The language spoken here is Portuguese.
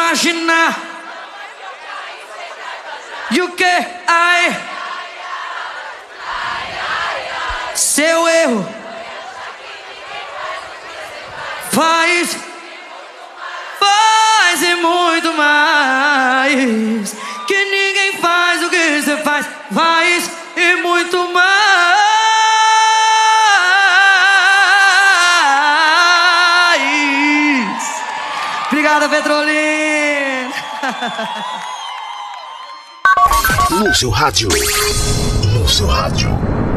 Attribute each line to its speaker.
Speaker 1: imaginar. E o que? Ai, seu erro faz e muito mais. Que ninguém faz o que você faz e muito mais. Obrigada, Petrolina.
Speaker 2: No seu rádio.